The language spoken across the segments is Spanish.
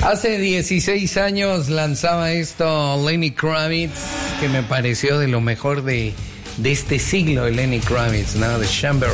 Hace 16 años lanzaba esto Lenny Kravitz, que me pareció de lo mejor de este siglo de Lenny Kravitz, ¿no? The Chamber.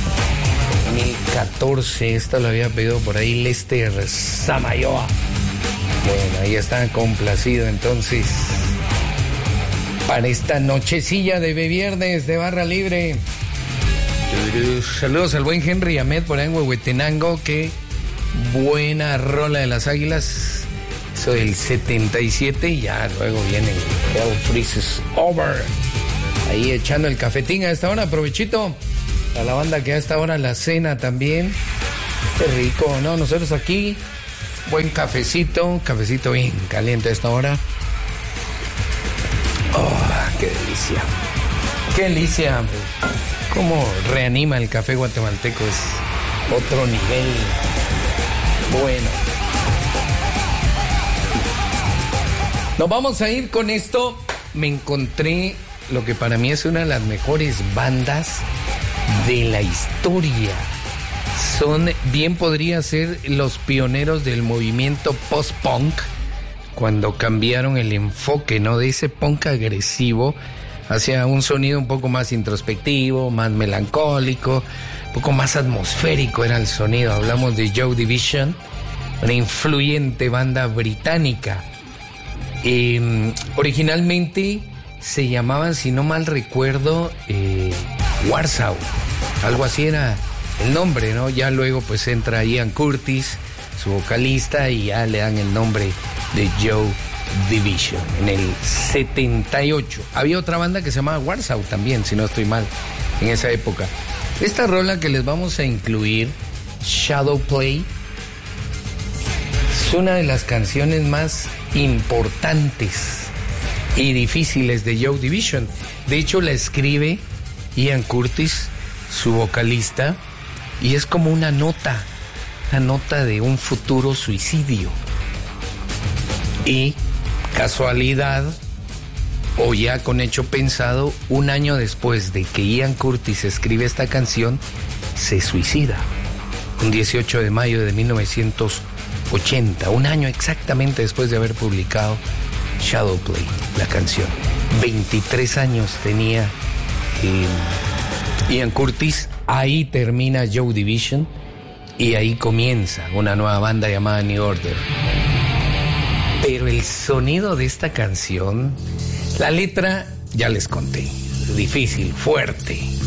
2014, esto lo había pedido por ahí Lester Samayoa. Bueno, ahí está complacido entonces para esta nochecilla de viernes de barra libre. Saludos al buen Henry Ahmed por ahí en Huehuetenango, que buena rola de las Águilas. Eso del 77 y ya luego viene Hell Freezes Over. Ahí echando el cafetín a esta hora, provechito. A la banda que a esta hora la cena también. Qué rico, ¿no? Nosotros aquí, buen cafecito bien caliente a esta hora. Oh, qué delicia. Qué delicia. Cómo reanima el café guatemalteco, es otro nivel. Bueno. Nos vamos a ir con esto. Me encontré lo que para mí es una de las mejores bandas de la historia. Son, bien podría ser, los pioneros del movimiento post-punk, cuando cambiaron el enfoque, ¿no? De ese punk agresivo hacia un sonido un poco más introspectivo, más melancólico, un poco más atmosférico era el sonido. Hablamos de Joy Division, una influyente banda británica. Originalmente se llamaban, si no mal recuerdo, Warsaw, algo así era el nombre, ¿no? Ya luego pues entra Ian Curtis, su vocalista, y ya le dan el nombre de Joy Division en el 78. Había otra banda que se llamaba Warsaw también, si no estoy mal, en esa época. Esta rola que les vamos a incluir, Shadow Play, es una de las canciones más importantes y difíciles de Joy Division. De hecho, la escribe Ian Curtis, su vocalista, y es como una nota de un futuro suicidio. Y casualidad, o ya con hecho pensado, un año después de que Ian Curtis escribe esta canción, se suicida. Un 18 de mayo de 1980, un año exactamente después de haber publicado Shadowplay, la canción. 23 años tenía Ian Curtis. Ahí termina Joy Division y ahí comienza una nueva banda llamada New Order. Pero el sonido de esta canción, la letra, ya les conté, difícil, fuerte,